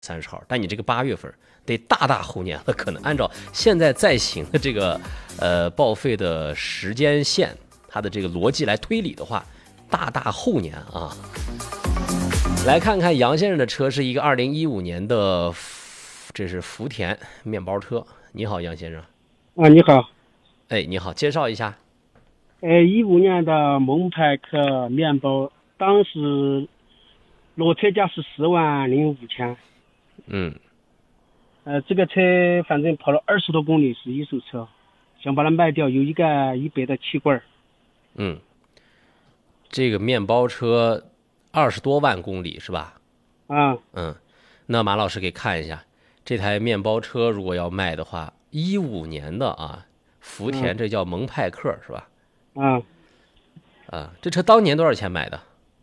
30号，但你这个8月份得大后年了，可能按照现在在行的这个报废的时间线，它的这个逻辑来推理的话，大后年啊。来看看杨先生的车是一个2015年的，这是福田面包车。你好，杨先生。 啊，你好。 哎，你好，介绍一下。 15年的蒙派克面包，当时裸车价是10.05万。这个车反正跑了20多公里，是一手车，想把它卖掉，有一个100的气罐。 这个面包车20多万公里是吧？那马老师给看一下，这台面包车如果要卖的话，15年的啊，福田这叫蒙派克是吧？这车当年多少钱买的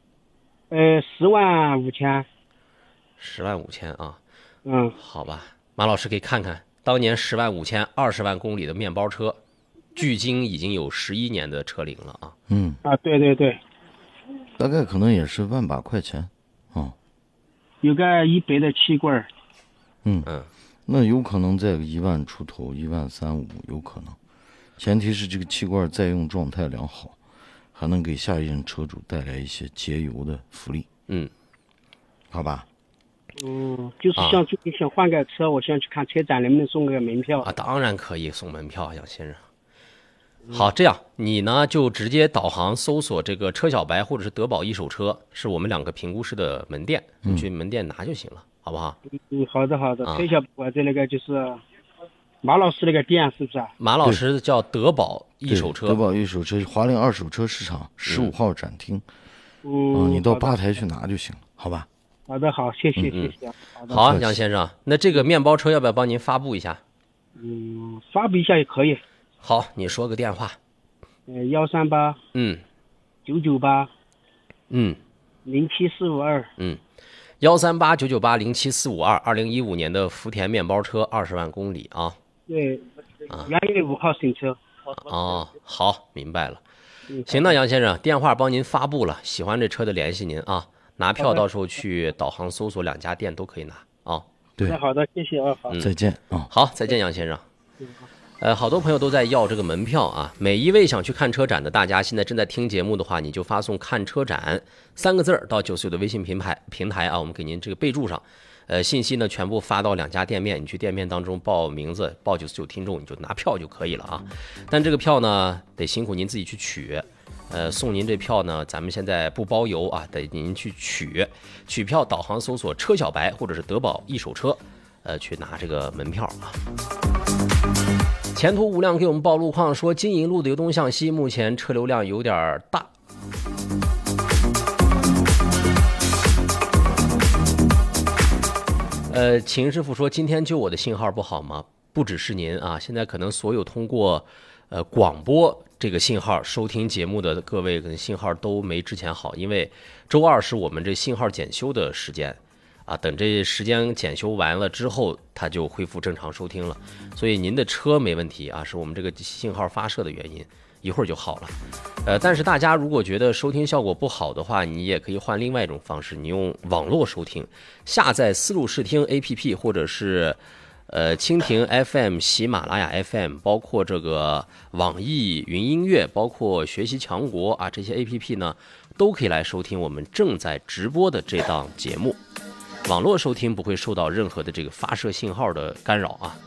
？10.5万。 10.5万啊。好吧，马老师给看看，当年10.5万20万公里的面包车，距今已经有11年的车龄了啊。 对， 大概可能也是1万把块钱有个100的气罐。 那有可能在1万出头，1.35万有可能，前提是这个气罐在用状态良好，还能给下一任车主带来一些节油的福利。好吧。 就是想换个车，我想去看车展，能不能送个门票啊？当然可以送门票，杨先生。好，这样你呢就直接导航搜索这个车小白或者是德宝一手车，是我们2个评估师的门店，你去门店拿就行了，好不好？ 好的。车小白我在那个就是马老师那个店是不是？ 马老师叫德宝一手车， 德宝一手车华菱二手车市场15号展厅。你到吧台去拿就行了，好吧？ 好，谢谢。 好，杨先生，那这个面包车要不要帮您发布一下？ 发布一下也可以。 好，你说个电话。 138。998。07452。 138-998-07452，2015年的福田面包车，20万公里啊。 对，2月5号审车。 好，明白了。行，那杨先生，电话帮您发布了，喜欢这车的联系您啊。拿票到时候去导航搜索2家店都可以拿啊。 对， 好的，谢谢好， 再见好，再见，杨先生。好多朋友都在要这个门票啊。每一位想去看车展的大家，现在正在听节目的话，你就发送"看车展"3个字到94的微信平台啊，我们给您这个备注上。信息呢全部发到2家店面，你去店面当中报名字，报99听众，你就拿票就可以了啊。但这个票呢，得辛苦您自己去取。送您这票呢，咱们现在不包邮啊，得您去取票，导航搜索车小白或者是德宝一手车，去拿这个门票啊。前途无量给我们报路况说，金银路的由东向西，目前车流量有点大。秦师傅说，今天就我的信号不好吗？不只是您啊，现在可能所有通过广播这个信号收听节目的各位，可能信号都没之前好，因为周2是我们这信号检修的时间啊，等这时间检修完了之后，它就恢复正常收听了。所以您的车没问题啊，是我们这个信号发射的原因，一会儿就好了。但是大家如果觉得收听效果不好的话，你也可以换另外一种方式，你用网络收听，下载思路视听 APP 或者是蜻蜓 FM、喜马拉雅 FM， 包括这个网易云音乐，包括学习强国啊，这些 APP 呢都可以来收听我们正在直播的这档节目。网络收听不会受到任何的这个发射信号的干扰啊。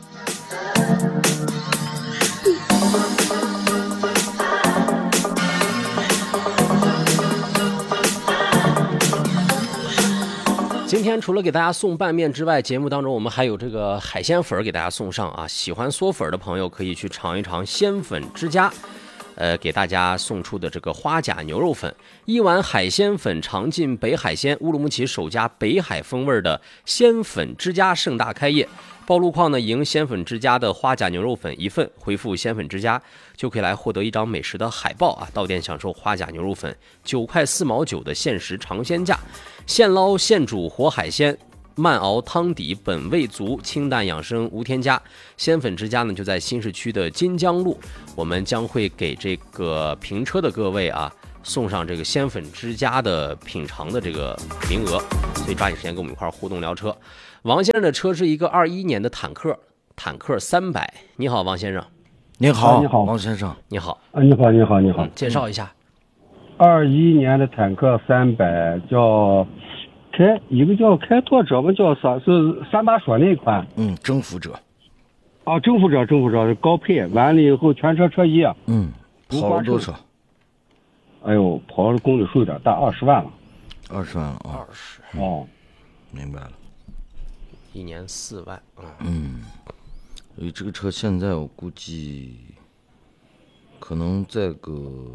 今天除了给大家送拌面之外，节目当中我们还有这个海鲜粉给大家送上啊。喜欢嗦粉的朋友可以去尝一尝鲜粉之家，给大家送出的这个花甲牛肉粉，1碗海鲜粉尝尽北海鲜，乌鲁木齐首家北海风味的鲜粉之家盛大开业。报路况呢，赢鲜粉之家的花甲牛肉粉1份，回复鲜粉之家就可以来获得一张美食的海报啊！到店享受花甲牛肉粉9块4毛9的限时尝鲜价，现捞现煮活海鲜，慢熬汤底，本味足，清淡养生无添加。鲜粉之家呢就在新市区的金江路，我们将会给这个评车的各位啊送上这个鲜粉之家的品尝的这个名额，所以抓紧时间跟我们一块互动聊车。王先生的车是一个21年的坦克300。你好，王先生。 你好， 你好， 王先生。 你好。 你好，你好，你好。 介绍一下。 21年的坦克300，一个叫开拓者吧，叫啥？是3把锁那款。 征服者。 征服者高配，完了以后全车车衣。 跑了多少？ 哎呦，跑的公里数有点大，20万了。 20万了啊 ！20。 明白了。 1年4万。 所以这个车现在我估计可能在个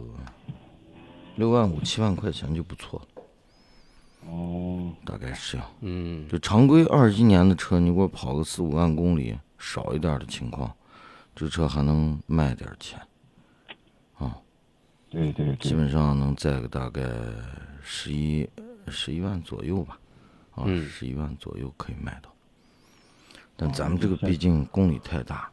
6万5、7万块钱就不错了。大概是这样。就常规21年的车，你给我跑个4、5万公里，少一点的情况，这车还能卖点钱。 对， 基本上能在个大概11万左右吧。11万左右可以卖到。但咱们这个毕竟公里太大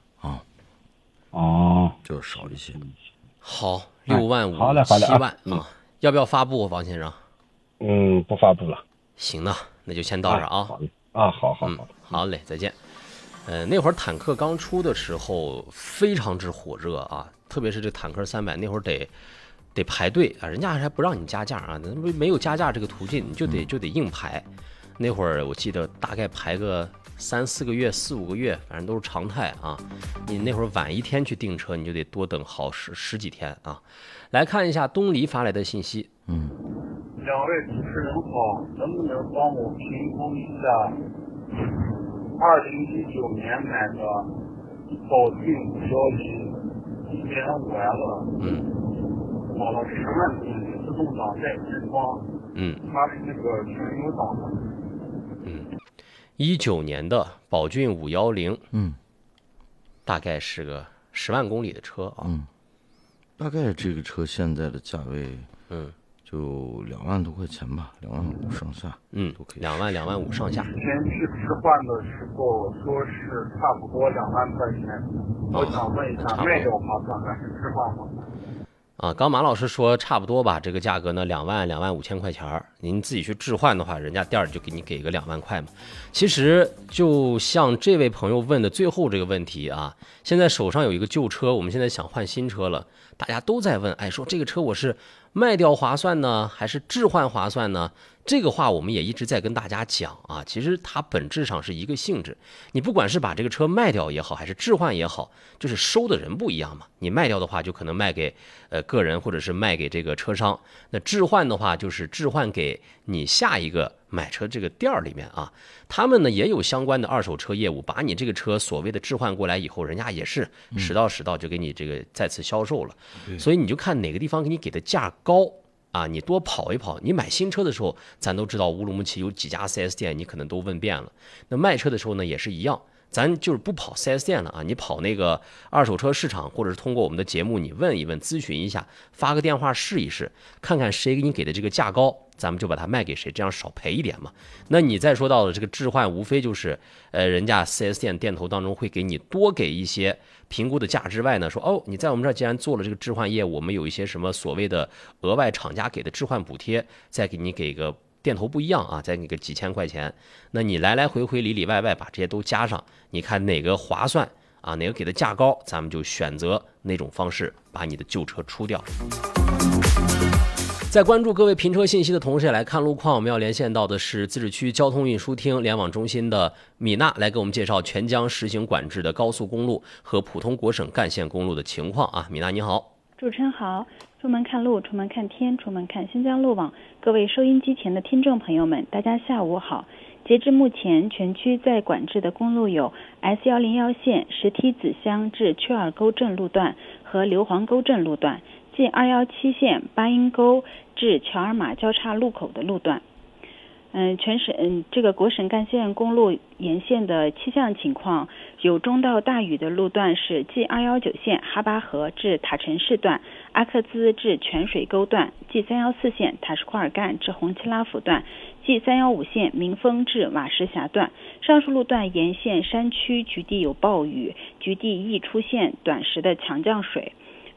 就要少一些。 好，6万5、7万啊！要不要发布，王先生？ 不发布了。 行呢，那就先到这啊。 好。 好嘞，再见。那会儿坦克刚出的时候非常之火热啊，特别是这坦克300，那会儿得排队啊，人家还不让你加价啊，没有加价这个途径，你就得硬排。那会儿我记得大概排个3、4个月、4、5个月，反正都是常态啊。你那会儿晚一天去订车，你就得多等好十几天啊。来看一下东篱发来的信息。 2位主持人好，能不能帮我评估一下2019年买的宝骏510，1.5 L，跑了10万公里，自动挡带天窗，它是那个全油档的。 19年的宝骏510，大概是个10万公里的车啊。 大概这个车现在的价位，就2万多块钱吧，2万5上下，都可以。 2万5上下。 之前去置换的时候说是差不多2万块钱，我想问一下，卖掉划算还是置换划算？ 刚马老师说差不多吧，这个价格呢2万5千块钱，您自己去置换的话，人家店儿就给你给个2万块嘛。其实就像这位朋友问的最后这个问题啊，现在手上有一个旧车，我们现在想换新车了，大家都在问，说这个车我是卖掉划算呢，还是置换划算呢？这个话我们也一直在跟大家讲啊，其实它本质上是一个性质，你不管是把这个车卖掉也好，还是置换也好，就是收的人不一样嘛。你卖掉的话，就可能卖给个人，或者是卖给这个车商；那置换的话，就是置换给你下一个买车这个店儿里面啊。他们呢也有相关的二手车业务，把你这个车所谓的置换过来以后，人家也是实到就给你这个再次销售了。所以你就看哪个地方给你给的价高啊，你多跑一跑。你买新车的时候，咱都知道乌鲁木齐有几家 4S 店，你可能都问遍了。那卖车的时候呢，也是一样，咱就是不跑 4S 店了啊，你跑那个二手车市场，或者是通过我们的节目，你问一问、咨询一下，发个电话试一试，看看谁给你给的这个价高，咱们就把它卖给谁，这样少赔一点嘛。那你再说到的这个置换，无非就是人家 4S 店店头当中会给你多给一些评估的价之外呢，说你在我们这儿既然做了这个置换业务，我们有一些什么所谓的额外厂家给的置换补贴，再给你给个店头不一样啊，再给个几千块钱，那你来来回回里里外外把这些都加上，你看哪个划算啊，哪个给的价高，咱们就选择哪种方式把你的旧车出掉。在关注各位评车信息的同时，也来看路况。我们要连线到的是自治区交通运输厅联网中心的米娜，来给我们介绍全疆实行管制的高速公路和普通国省干线公路的情况啊。米娜你好。 主持人好，出门看路，出门看天，出门看新疆路网。各位收音机前的听众朋友们，大家下午好。截至目前，全区在管制的公路有 S101线石梯子乡至曲尔沟镇路段和硫磺沟镇路段， G217线巴音沟至乔尔玛交叉路口的路段。全省这个国省干线公路沿线的气象情况，有中到大雨的路段是 G219线哈巴河至塔城市段，阿克孜至泉水沟段， G314线塔什库尔干至红旗拉甫段， G315线民丰至瓦什峡段。上述路段沿线山区局地有暴雨，局地易出现短时的强降水。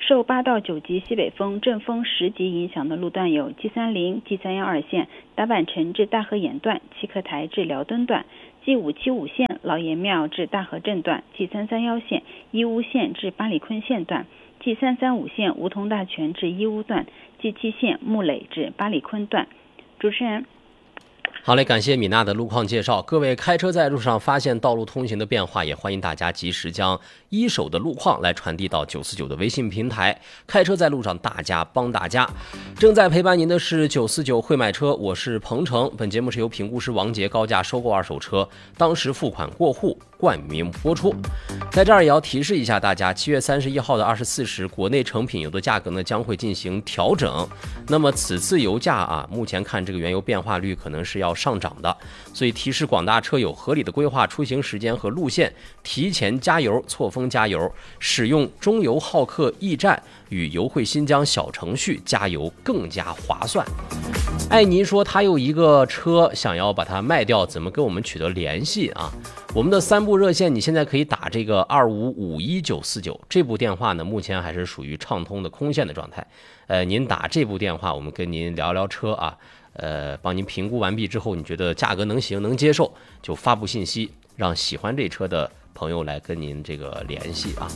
受8到9级西北风、阵风10级影响的路段有 G30、G312 线打板城至大河沿段、七克台至辽敦段， G575 线老爷庙至大河镇段， G331 线义乌线至八里坤线段， G335 线梧桐大泉至义乌段， G7 线木垒至八里坤段。主持人。 好嘞，感谢米娜的路况介绍。各位开车在路上发现道路通行的变化，也欢迎大家及时将一手的路况来传递到949的微信平台。开车在路上，大家帮大家。正在陪伴您的是949会买车，我是彭程。本节目是由评估师王杰高价收购二手车，当时付款过户冠名播出。在这儿也要提示一下大家，7月31号的24时，国内成品油的价格呢将会进行调整。那么此次油价啊，目前看这个原油变化率可能是要上涨的，所以提示广大车友合理的规划出行时间和路线，提前加油，错峰加油，使用中油浩克驿站与油汇新疆小程序加油更加划算。艾妮说她有一个车想要把它卖掉，怎么跟我们取得联系啊？我们的3部热线你现在可以打这个255199，这部电话呢目前还是属于畅通的空线的状态。您打这部电话，我们跟您聊聊车啊，帮您评估完毕之后，你觉得价格能行能接受，就发布信息，让喜欢这车的朋友来跟您这个联系啊。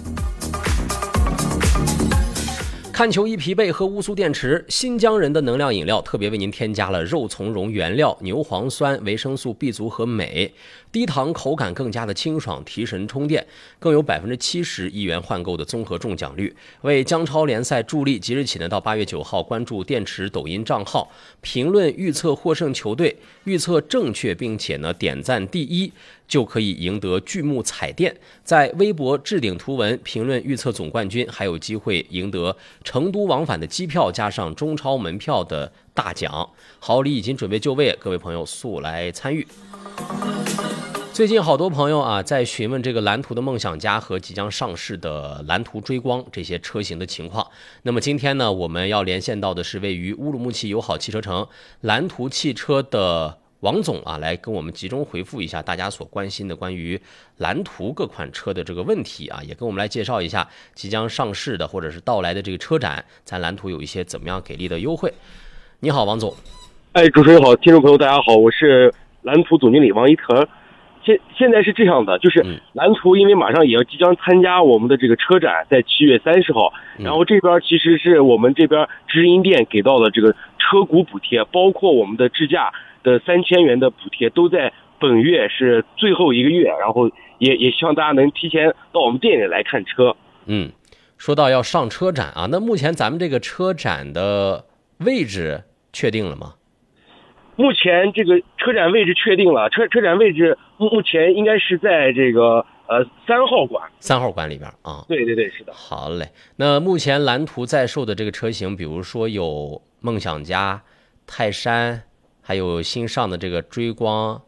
看球一疲惫，喝乌苏电池，新疆人的能量饮料特别为您添加了肉苁蓉原料、牛磺酸、维生素 B 族和镁，低糖口感更加的清爽，提神充电，更有70%一元换购的综合中奖率，为江超联赛助力。即日起呢，到8月9号，关注电池抖音账号，评论预测获胜球队，预测正确并且呢点赞第一，就可以赢得巨幕彩电。在微博置顶图文评论预测总冠军，还有机会赢得成都往返的机票加上中超门票的大奖。好礼已经准备就位，各位朋友速来参与。最近好多朋友啊在询问这个蓝图的梦想家和即将上市的蓝图追光这些车型的情况。那么今天呢，我们要连线到的是位于乌鲁木齐友好汽车城蓝图汽车的王总啊，来跟我们集中回复一下大家所关心的关于蓝图各款车的这个问题啊，也跟我们来介绍一下即将上市的或者是到来的这个车展，咱蓝图有一些怎么样给力的优惠。你好，王总。 主持人好，听众朋友大家好，我是蓝图总经理王一腾。现在是这样的，就是蓝图因为马上也要即将参加我们的这个车展，在7月30号，然后这边其实是我们这边直营店给到的这个车股补贴，包括我们的智驾的3000元的补贴，都在本月是最后一个月，然后也希望大家能提前到我们店里来看车。 说到要上车展啊，那目前咱们这个车展的位置确定了吗？ 目前这个车展位置确定了，车展位置目前应该是在这个3号馆 ，3号馆里边啊。 对，是的。 好嘞，那目前蓝图在售的这个车型，比如说有梦想家、泰山，还有新上的这个追光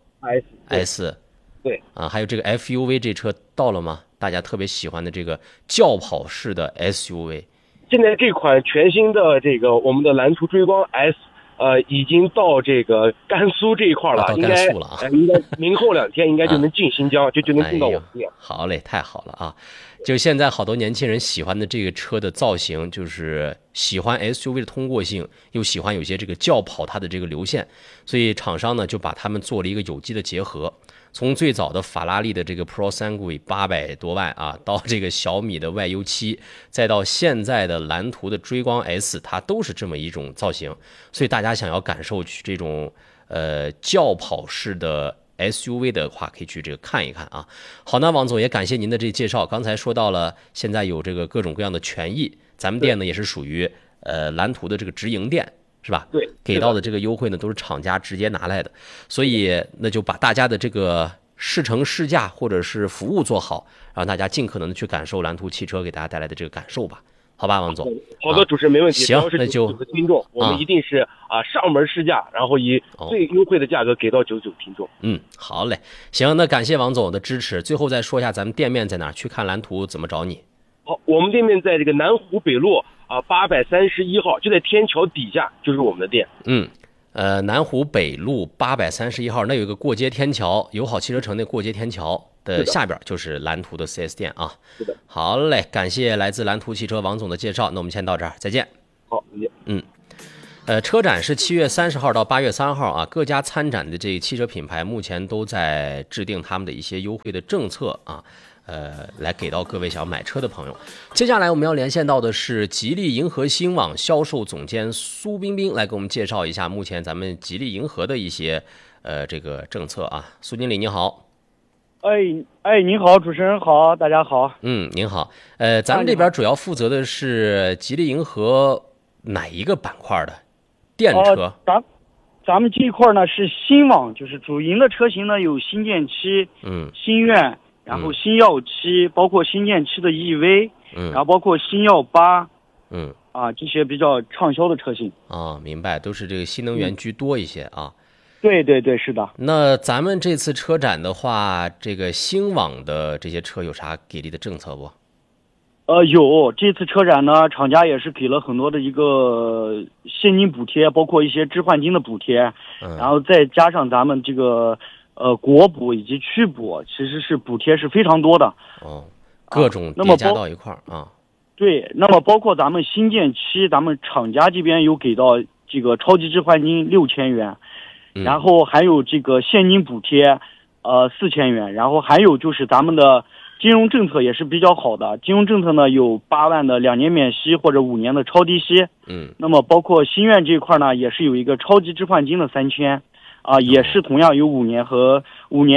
S， 对啊，还有这个 FUV 这车到了吗？大家特别喜欢的这个轿跑式的 SUV。 现在这款全新的这个我们的蓝图追光 S。已经到这个甘肃这一块了， 到甘肃了啊， 应该明后2天应该就能进新疆，就能进到我们店。 好嘞，太好了啊！就现在好多年轻人喜欢的这个车的造型，就是喜欢 SUV 的通过性，又喜欢有些这个轿跑它的这个流线，所以厂商呢就把它们做了一个有机的结合。从最早的法拉利的这个 Pro Sangue 800多万啊，到这个小米的 YU7， 再到现在的蓝图的追光 S， 它都是这么一种造型。所以大家想要感受这种轿跑式的 SUV 的话，可以去这个看一看啊。好，那王总也感谢您的这介绍。刚才说到了现在有这个各种各样的权益，咱们店呢也是属于蓝图的这个直营店。是吧？ 对， 给到的这个优惠呢，都是厂家直接拿来的，所以那就把大家的这个试乘试驾或者是服务做好，让大家尽可能的去感受蓝图汽车给大家带来的这个感受吧，好吧，王总。 好的，主持人没问题。 行，那就听众，我们一定是上门试驾，然后以最优惠的价格给到99听众。 好嘞，行，那感谢王总的支持。最后再说一下咱们店面在哪儿，去看蓝图怎么找你？ 好，我们店面在这个南湖北路831号，就在天桥底下，就是我们的店。 南湖北路831号，那有一个过街天桥，友好汽车城那过街天桥的下边就是蓝图的 4S 店啊。 是的。 好嘞，感谢来自蓝图汽车王总的介绍，那我们先到这儿，再见。 好，再见。 车展是7月30号到8月3号啊，各家参展的这汽车品牌目前都在制定他们的一些优惠的政策啊，来给到各位想要买车的朋友。接下来我们要连线到的是吉利银河星网销售总监苏冰冰，来给我们介绍一下目前咱们吉利银河的一些这个政策啊。苏经理您好。 您好，主持人好，大家好。 您好。咱们这边主要负责的是吉利银河哪一个板块的？电车。 咱们这一块呢是新网，就是主营的车型呢有新建七、新苑，然后新耀七，包括新建七的 EV，然后包括新耀8，这些比较畅销的车型。 明白，都是这个新能源居多一些啊。 对，是的。 那咱们这次车展的话，这个星网的这些车有啥给力的政策不？ 有，这次车展呢，厂家也是给了很多的一个现金补贴，包括一些置换金的补贴，然后再加上咱们这个国补以及区补，其实是补贴是非常多的。 各种叠加到一块儿啊。 对，那么包括咱们新建期，咱们厂家这边有给到这个超级置换金6000元，然后还有这个现金补贴4000元，然后还有就是咱们的金融政策也是比较好的，金融政策呢有8万的2年免息或者5年的超低息。那么包括新苑这一块呢，也是有一个超级置换金的3000，也是同样有5年和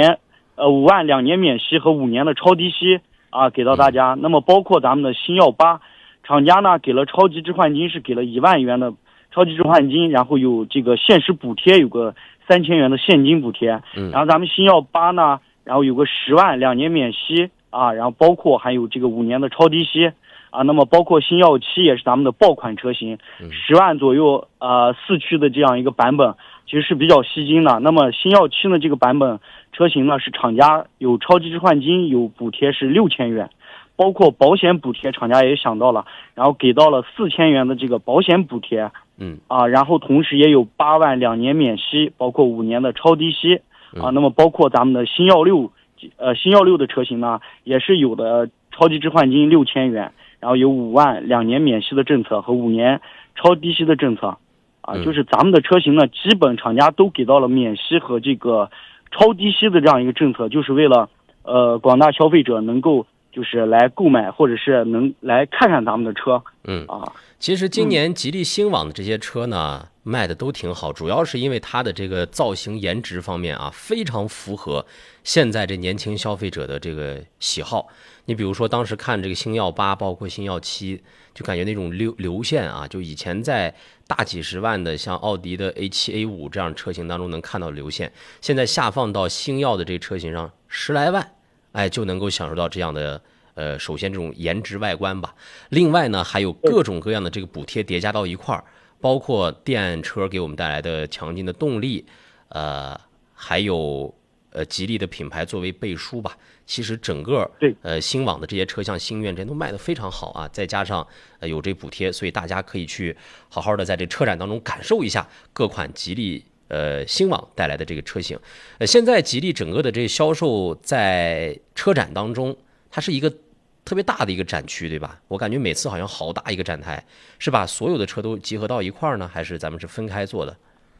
5万2年免息和5年的超低息给到大家。那么包括咱们的新耀8，厂家呢给了超级置换金是给了1万元的超级置换金，然后有这个限时补贴，有个3000元的现金补贴。然后咱们新耀8呢，然后有个10万2年免息然后包括还有这个5年的超低息那么包括新耀7也是咱们的爆款车型，10万左右4驱的这样一个版本，其实是比较吸睛的。那么新耀7呢这个版本车型呢是厂家有超级置换金，有补贴是6000元，包括保险补贴厂家也想到了，然后给到了4000元的这个保险补贴。然后同时也有8万2年免息，包括5年的超低息那么包括咱们的新耀6的车型呢，也是有的超级置换金6000元，然后有5万2年免息的政策和5年超低息的政策就是咱们的车型呢，基本厂家都给到了免息和这个超低息的这样一个政策，就是为了广大消费者能够就是来购买或者是能来看看咱们的车。 其实今年吉利星网的这些车呢，卖的都挺好，主要是因为它的这个造型颜值方面非常符合现在这年轻消费者的这个喜好。你比如说当时看这个星耀8，包括星耀7，就感觉那种流线就以前在大几十万的像奥迪的 A7、A5 这样车型当中能看到流线，现在下放到星耀的这个车型上10来万，就能够享受到这样的首先这种颜值外观吧。另外呢，还有各种各样的这个补贴叠加到一块儿，包括电车给我们带来的强劲的动力，还有吉利的品牌作为背书吧。其实整个星网的这些车，像星苑这都卖得非常好再加上有这补贴，所以大家可以去好好的在这车展当中感受一下各款吉利星网带来的这个车型。现在吉利整个的这个销售在车展当中，它是一个特别大的一个展区，对吧？我感觉每次好像好大一个展台，是把所有的车都集合到一块儿呢，还是咱们是分开做的？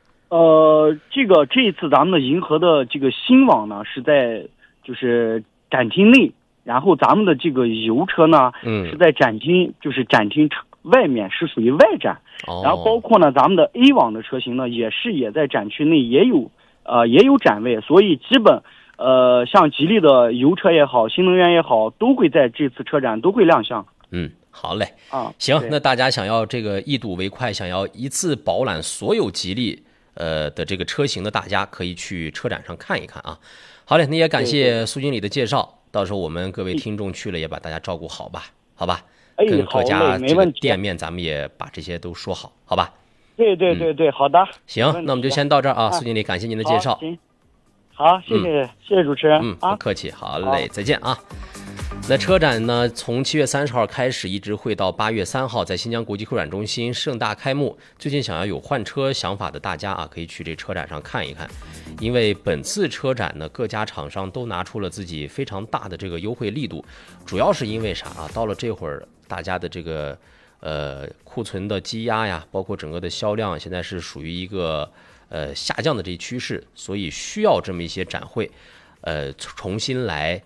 这一次咱们的银河的这个新网呢是在就是展厅内，然后咱们的这个油车呢是在展厅外面，是属于外展。然后包括呢咱们的 A 网的车型呢也在展区内也有展位，所以基本像吉利的油车也好，新能源也好，都会在这次车展都会亮相。 好嘞行，那大家想要这个一睹为快，想要一次饱览所有吉利的这个车型的，大家可以去车展上看一看好嘞，那也感谢苏经理的介绍，到时候我们各位听众去了也把大家照顾好吧，好吧？跟各家这个店面咱们也把这些都说好，好吧？ 对，好的。 行，那我们就先到这儿苏经理，感谢您的介绍。 好，谢谢主持人不客气，好嘞，再见那车展呢，从7月30号开始，一直会到8月3号，在新疆国际会展中心盛大开幕。最近想要有换车想法的大家啊，可以去这车展上看一看。因为本次车展呢，各家厂商都拿出了自己非常大的这个优惠力度，主要是因为啥啊？到了这会儿，大家的这个库存的积压呀，包括整个的销量，现在是属于一个下降的这一趋势，所以需要这么一些展会。重新来